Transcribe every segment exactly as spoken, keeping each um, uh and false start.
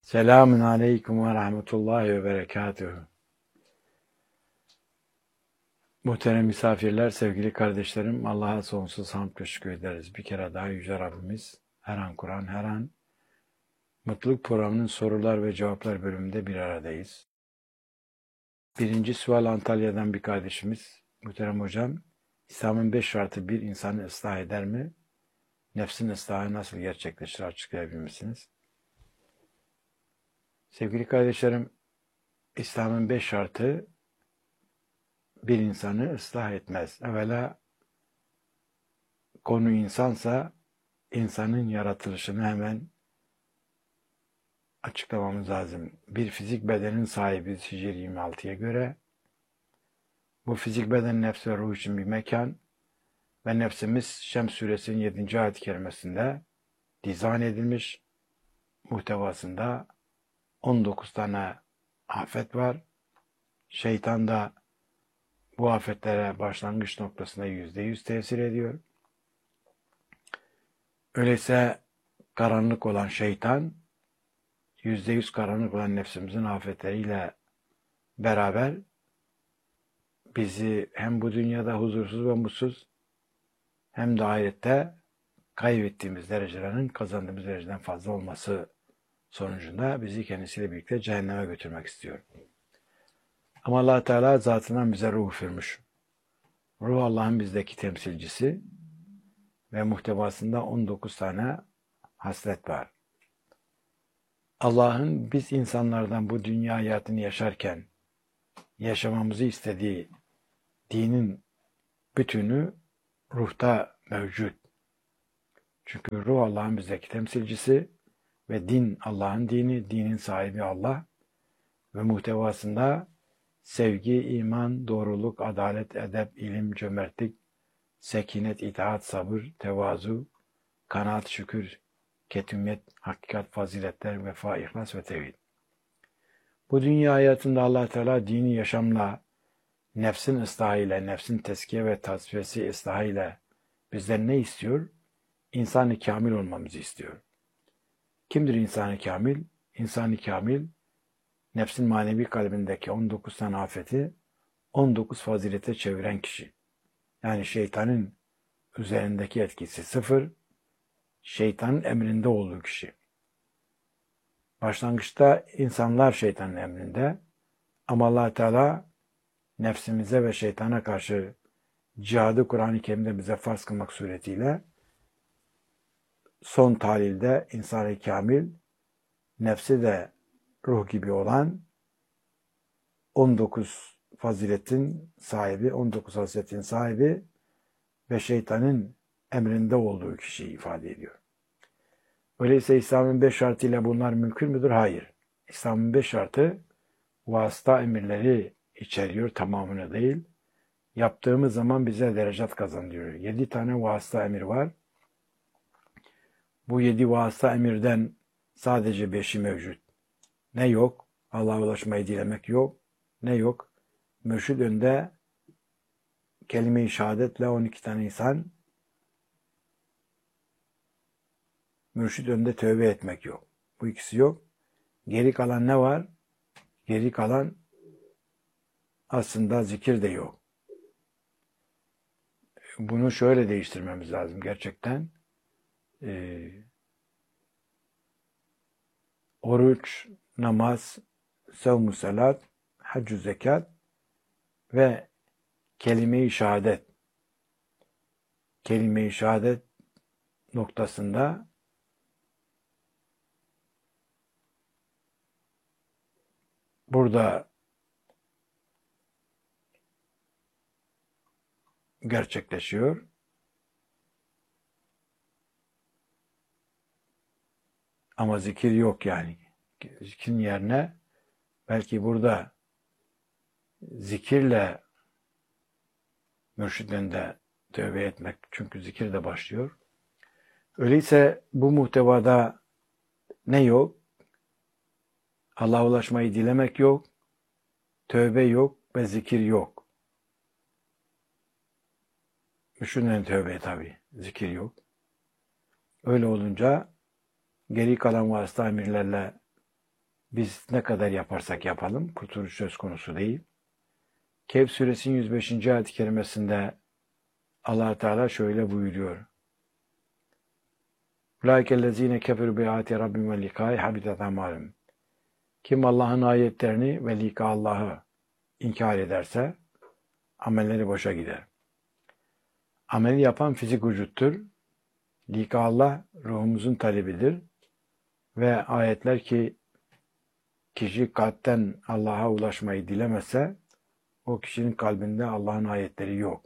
Selamun aleyküm ve rahmetullahi ve berekatuhu. Muhterem misafirler, sevgili kardeşlerim, Allah'a sonsuz hamd ve şükür ederiz. Bir kere daha Yüce Rabbimiz her an Kur'an, her an Mutluluk Programı'nın sorular ve cevaplar bölümünde bir aradayız. Birinci sual Antalya'dan bir kardeşimiz. Muhterem hocam, İslam'ın beş şartı bir insanı ıslah eder mi? Nefsin ıslahı nasıl gerçekleşir, açıklayabilir misiniz? Sevgili kardeşlerim, İslam'ın beş şartı bir insanı ıslah etmez. Evvela konu insansa insanın yaratılışını hemen açıklamamız lazım. Bir fizik bedenin sahibi Hicr yirmi altıya göre bu fizik beden nefs ve ruh için bir mekan ve nefsimiz Şems suresinin yedinci ayet-i kerimesinde dizayn edilmiş. Muhtevasında on dokuz tane afet var. Şeytan da bu afetlere başlangıç noktasında yüzde yüz tesir ediyor. Öyleyse karanlık olan şeytan, yüzde yüz karanlık olan nefsimizin afetleriyle beraber bizi hem bu dünyada huzursuz ve mutsuz hem de ahirette kaybettiğimiz derecelerin kazandığımız dereceden fazla olması sonucunda bizi kendisiyle birlikte cehenneme götürmek istiyor. Ama Allah Teala zatından bize ruh üfürmüş. Ruh Allah'ın bizdeki temsilcisi ve muhtevasında on dokuz tane haslet var. Allah'ın biz insanlardan bu dünya hayatını yaşarken yaşamamızı istediği dinin bütünü ruhta mevcut. Çünkü ruh Allah'ın bizdeki temsilcisi ve din Allah'ın dini, dinin sahibi Allah ve muhtevasında sevgi, iman, doğruluk, adalet, edep, ilim, cömertlik, sekinet, itaat, sabır, tevazu, kanaat, şükür, ketumiyet, hakikat, faziletler, vefa, ihlas ve tevhid. Bu dünya hayatında Allah Teala dini yaşamla, nefsin ıslahıyla, nefsin teskiye ve tasfiyesi ıslahıyla bizden ne istiyor? İnsan-ı kamil olmamızı istiyor. Kimdir insan-ı kamil? İnsan-ı kamil, nefsin manevi kalbindeki on dokuz tane afeti on dokuz fazilete çeviren kişi. Yani şeytanın üzerindeki etkisi sıfır, şeytanın emrinde olduğu kişi. Başlangıçta insanlar şeytanın emrinde ama Allah Teala nefsimize ve şeytana karşı cihadı Kur'an-ı Kerim'de bize farz kılmak suretiyle son tahlilde insan-ı kamil, nefsi de ruh gibi olan on dokuz faziletin sahibi, on dokuz hasletin sahibi ve şeytanın emrinde olduğu kişiyi ifade ediyor. Öyleyse İslam'ın beş şartıyla bunlar mümkün müdür? Hayır. İslam'ın beş şartı vasıta emirleri içeriyor, tamamını değil. Yaptığımız zaman bize derecat kazandırıyor. Yedi tane vasıta emir var. Bu yedi vasıta emirden sadece beşi mevcut. Ne yok? Allah'a ulaşmayı dilemek yok. Ne yok? Mürşid önde kelime-i şehadetle on iki tane insan, mürşid önde tövbe etmek yok. Bu ikisi yok. Geri kalan ne var? Geri kalan aslında zikir de yok. Bunu şöyle değiştirmemiz lazım gerçekten. Ee, oruç, namaz, sevm-u salat, hac-ı zekat ve kelime-i şehadet. Kelime-i şehadet noktasında burada gerçekleşiyor. Ama zikir yok yani. Zikrin yerine belki burada zikirle mürşidin de tövbe etmek. Çünkü zikir de başlıyor. Öyleyse bu muhtevada ne yok? Allah'a ulaşmayı dilemek yok. Tövbe yok ve zikir yok. Mürşidin tövbe tabii. Zikir yok. Öyle olunca geri kalan vasıta emirlerle Biz ne kadar yaparsak yapalım kurtuluş söz konusu değil. Kehf suresinin yüz beşinci ayet-i kerimesinde Allah Teala şöyle buyuruyor. Ulaikellezine keferu bi ayati rabbihim ve likai habitat amalum. Kim Allah'ın ayetlerini ve lika Allah'ı inkar ederse amelleri boşa gider. Ameli yapan fizik vücuttur. Lika Allah ruhumuzun talebidir. Ve ayetler ki kişi kalpten Allah'a ulaşmayı dilemezse o kişinin kalbinde Allah'ın ayetleri yok.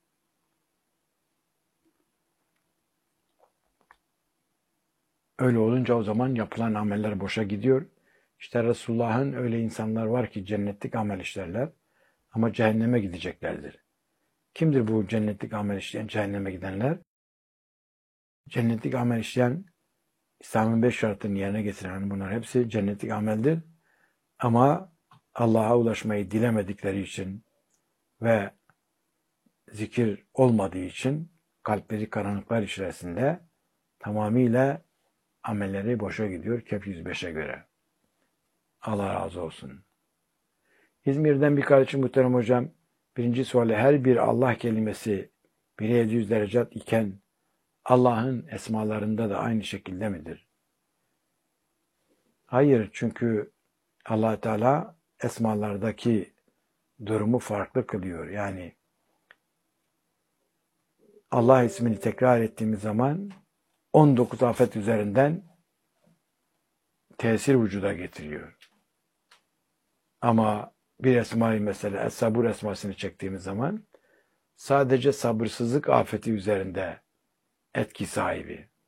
Öyle olunca o zaman yapılan ameller boşa gidiyor. İşte Resulullah'ın öyle insanlar var ki cennetlik amel işlerler ama cehenneme gideceklerdir. Kimdir bu cennetlik amel işleyen, cehenneme gidenler? Cennetlik amel işleyen, İslam'ın beş şartını yerine getiren bunlar hepsi cennetlik ameldir. Ama Allah'a ulaşmayı dilemedikleri için ve zikir olmadığı için kalpleri karanlıklar içerisinde tamamıyla amelleri boşa gidiyor Kehf yüz beşe göre. Allah razı olsun. İzmir'den bir kardeşim muhterem hocam, birinci suali her bir Allah kelimesi bir yedi yüz derecat iken Allah'ın esmalarında da aynı şekilde midir? Hayır, çünkü Allah Teala esmalardaki durumu farklı kılıyor. Yani Allah ismini tekrar ettiğimiz zaman on dokuz afet üzerinden tesir vücuda getiriyor. Ama bir esmayı mesela Es-Sabur esmasını çektiğimiz zaman sadece sabırsızlık afeti üzerinde etki sahibi.